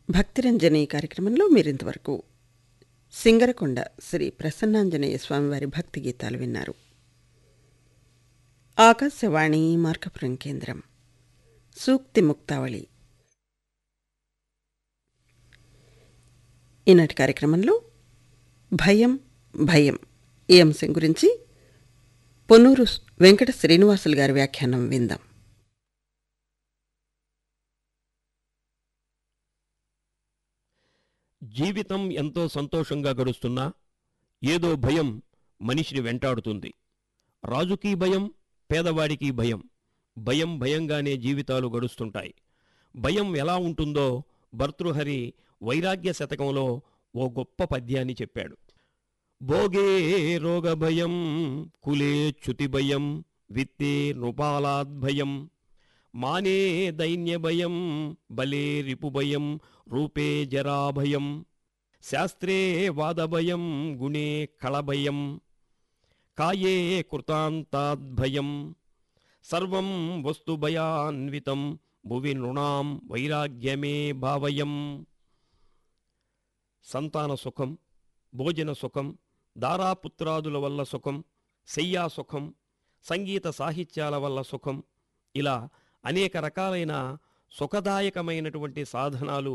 భక్తిరంజని కార్యక్రమంలో మీరింతవరకు సింగరకొండ శ్రీ ప్రసన్నాంజనేయ స్వామివారి భక్తి గీతాలు విన్నారు. ఆకాశవాణి మార్కపురం కేంద్రం. సూక్తి ముక్తావళి. ఈనాటి కార్యక్రమంలో భయం భయం ఈ అంశం గురించి పొన్నూరు వెంకట శ్రీనివాసులు గారి వ్యాఖ్యానం విందాం. జీవితం ఎంతో సంతోషంగా గడుస్తున్నా ఏదో భయం మనిషిని వెంటాడుతుంది. రాజుకీ భయం, పేదవాడికి భయం. భయం భయంగానే జీవితాలు గడుస్తుంటాయి. భయం ఎలా ఉంటుందో భర్తృహరి వైరాగ్య శతకంలో ఓ గొప్ప పద్యాన్ని చెప్పాడు. భోగే రోగ భయం, కులే చ్యుతి భయం, విత్తే నృపాలాద్భయం, మానే దైన్య భయం, బలే రిపు భయం, రూపే జరాభయం, శాస్త్రే వాదభయం, గుణే కళభయం, కాయే కృతాంతాద్భయం, సర్వం వస్తుభయాన్వితం, భువి నృణాం వైరాగ్యమే భావయం. సంతాన సుఖం, భోజన సుఖం, దారాపుత్రాదుల వల్ల సుఖం, శయ్యా సుఖం, సంగీత సాహిత్యాల వల్ల సుఖం, ఇలా అనేక రకాలైన సుఖదాయకమైనటువంటి సాధనాలు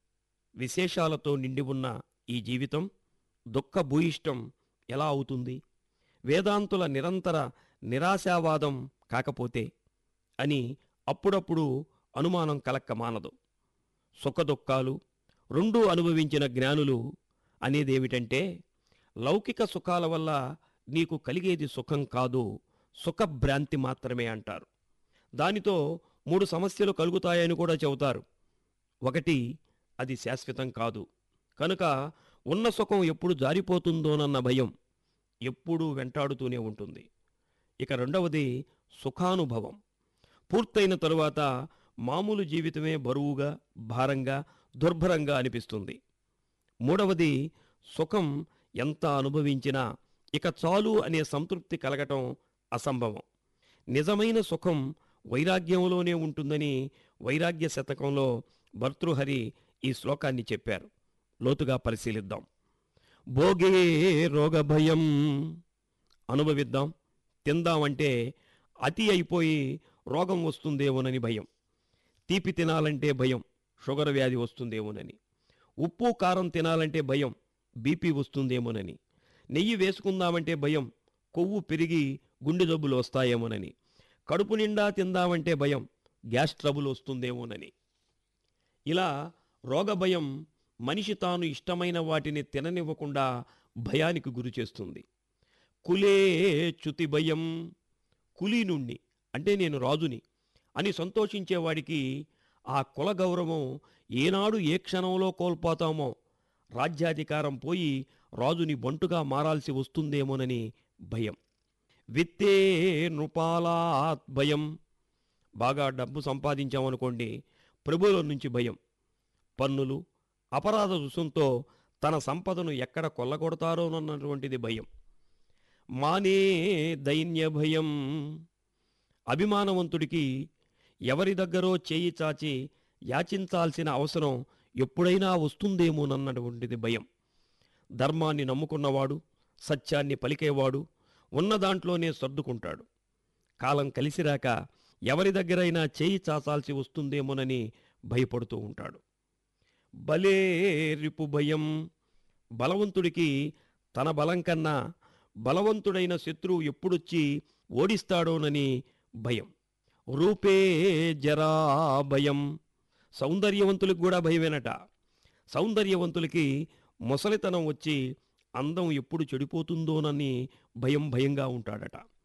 విశేషాలతో నిండి ఉన్న ఈ జీవితం దుఃఖభూయిష్టం ఎలా అవుతుంది? వేదాంతుల నిరంతర నిరాశావాదం కాకపోతే అని అప్పుడప్పుడు అనుమానం కలక్క మానదు. సుఖదుఖాలు రెండూ అనుభవించిన జ్ఞానులు అనేదేమిటంటే, లౌకిక సుఖాల వల్ల నీకు కలిగేది సుఖం కాదు, సుఖభ్రాంతి మాత్రమే అంటారు. దానితో 3 సమస్యలు కలుగుతాయని కూడా చెబుతారు. ఒకటి, అది శాశ్వతం కాదు కనుక ఉన్న సుఖం ఎప్పుడు జారిపోతుందోనన్న భయం ఎప్పుడూ వెంటాడుతూనే ఉంటుంది. ఇక రెండవది సుఖానుభవం. పూర్తయిన తరువాత మామూలు జీవితమే బరువుగా, భారంగా, దుర్భరంగా అనిపిస్తుంది. మూడవది, సుఖం ఎంత అనుభవించినా ఇక చాలు అనే సంతృప్తి కలగటం అసంభవం. నిజమైన సుఖం వైరాగ్యంలోనే ఉంటుందని వైరాగ్య శతకంలో భర్తృహరి ఈ శ్లోకాన్ని చెప్పారు. లోతుగా పరిశీలిద్దాం. భోగే రోగభయం, అనుభవిద్దాం, తిందామంటే అతి అయిపోయి రోగం వస్తుందేమోనని భయం. తీపి తినాలంటే భయం, షుగర్ వ్యాధి వస్తుందేమోనని. ఉప్పు కారం తినాలంటే భయం, బీపీ వస్తుందేమోనని. నెయ్యి వేసుకుందామంటే భయం, కొవ్వు పెరిగి గుండె జబ్బులు వస్తాయేమోనని. కడుపు నిండా తిందామంటే భయం, గ్యాస్ ట్రబుల్ వస్తుందేమోనని. ఇలా రోగభయం మనిషి తాను ఇష్టమైన వాటిని తిననివ్వకుండా భయానికి గురి చేస్తుంది. కులే చ్యుతి భయం, కులీనుణ్ణి అంటే నేను రాజుని అని సంతోషించేవాడికి ఆ కుల గౌరవం ఏనాడు ఏ క్షణంలో కోల్పోతామో, రాజ్యాధికారం పోయి రాజుని బంటుగా మారాల్సి వస్తుందేమోనని భయం. విత్తే నృపాలాత్ భయం, బాగా డబ్బు సంపాదించామనుకోండి, ప్రభువుల నుంచి భయం. పన్నులు, అపరాధ రుసుంతో తన సంపదను ఎక్కడ కొల్లగొడతారోనన్నటువంటిది భయం. మానే దైన్య భయం, అభిమానవంతుడికి ఎవరి దగ్గరో చేయి చాచి యాచించాల్సిన అవసరం ఎప్పుడైనా వస్తుందేమోనన్నటువంటిది భయం. ధర్మాన్ని నమ్ముకున్నవాడు, సత్యాన్ని పలికేవాడు ఉన్న దాంట్లోనే సర్దుకుంటాడు. కాలం కలిసిరాక ఎవరి దగ్గరైనా చేయి చాచాల్సి వస్తుందేమోనని భయపడుతూ ఉంటాడు. బలే రిపు భయం, బలవంతుడికి తన బలం కన్నా బలవంతుడైన శత్రువు ఎప్పుడొచ్చి ఓడిస్తాడోనని భయం. రూపే జరా భయం, సౌందర్యవంతులకు కూడా భయమేనట. సౌందర్యవంతులకి ముసలితనం వచ్చి అందం ఎప్పుడు చెడిపోతుందోనని భయంగా ఉంటాడట.